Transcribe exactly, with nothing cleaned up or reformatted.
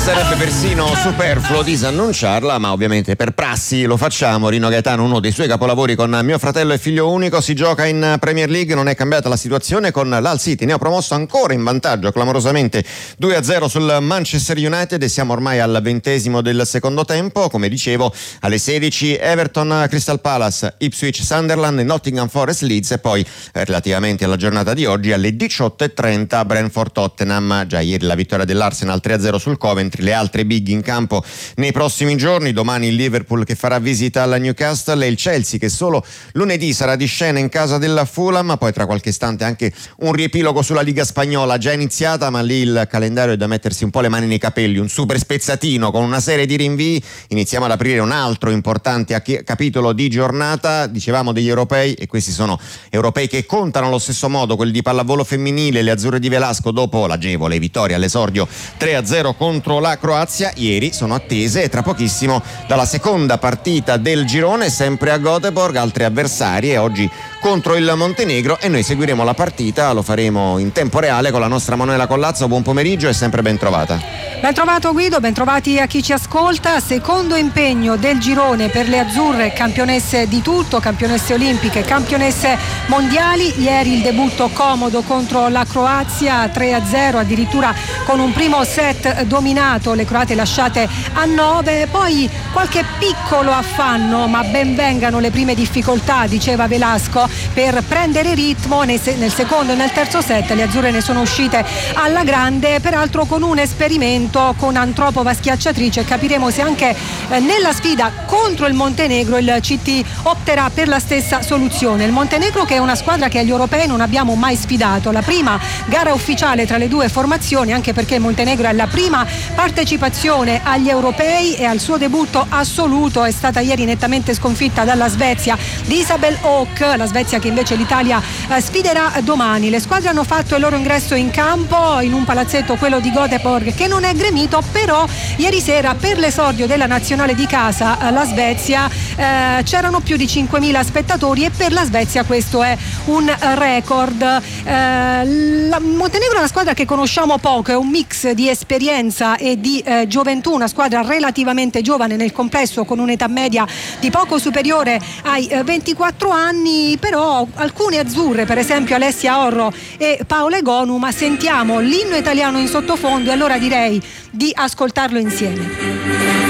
Sarebbe persino superfluo disannunciarla, ma ovviamente per prassi lo facciamo. Rino Gaetano, uno dei suoi capolavori con Mio fratello e figlio unico, si gioca in Premier League, non è cambiata la situazione con l'Hull City, neopromosso ancora in vantaggio clamorosamente due a zero sul Manchester United e siamo ormai al ventesimo del secondo tempo. Come dicevo, alle sedici Everton Crystal Palace, Ipswich Sunderland, Nottingham Forest Leeds e poi eh, relativamente alla giornata di oggi alle diciotto e trenta Brentford Tottenham. Già ieri la vittoria dell'Arsenal tre a zero sul Coventry. Le altre big in campo nei prossimi giorni: domani il Liverpool che farà visita alla Newcastle e il Chelsea che solo lunedì sarà di scena in casa della Fulham. Poi tra qualche istante anche un riepilogo sulla Liga Spagnola già iniziata, ma lì il calendario è da mettersi un po' le mani nei capelli, un super spezzatino con una serie di rinvii. Iniziamo ad aprire un altro importante capitolo di giornata. Dicevamo degli europei, e questi sono europei che contano allo stesso modo, quelli di pallavolo femminile. Le azzurre di Velasco, dopo l'agevole vittoria all'esordio tre a zero contro la Croazia, ieri sono attese tra pochissimo dalla seconda partita del girone, sempre a Göteborg, altri avversari, e oggi contro il Montenegro, e noi seguiremo la partita, lo faremo in tempo reale con la nostra Manuela Collazzo. Buon pomeriggio e sempre ben trovata. Ben trovato Guido, ben trovati a chi ci ascolta. Secondo impegno del girone per le azzurre, campionesse di tutto, campionesse olimpiche, campionesse mondiali. Ieri il debutto comodo contro la Croazia, tre a zero, addirittura con un primo set dominato, le croate lasciate a nove, poi qualche piccolo affanno, ma ben vengano le prime difficoltà, diceva Velasco, per prendere ritmo. Nel secondo e nel terzo set le azzurre ne sono uscite alla grande, peraltro con un esperimento con Antropova schiacciatrice. Capiremo se anche eh, nella sfida contro il Montenegro il C T opterà per la stessa soluzione. Il Montenegro, che è una squadra che agli europei non abbiamo mai sfidato, la prima gara ufficiale tra le due formazioni, anche perché il Montenegro è la prima partecipazione agli europei e al suo debutto assoluto. È stata ieri nettamente sconfitta dalla Svezia di Isabel Hauk, la Svezia che invece l'Italia eh, sfiderà domani. Le squadre hanno fatto il loro ingresso in campo in un palazzetto, quello di Göteborg, che non è gremito, però ieri sera per l'esordio della nazionale di casa, eh, la Svezia, eh, c'erano più di cinquemila spettatori, e per la Svezia questo è un record. Eh, la Montenegro è una squadra che conosciamo poco, è un mix di esperienza e di eh, gioventù, una squadra relativamente giovane nel complesso, con un'età media di poco superiore ai eh, ventiquattro anni, però alcune azzurre, per esempio Alessia Orro e Paola Egonu, ma sentiamo l'inno italiano in sottofondo e allora direi di ascoltarlo insieme.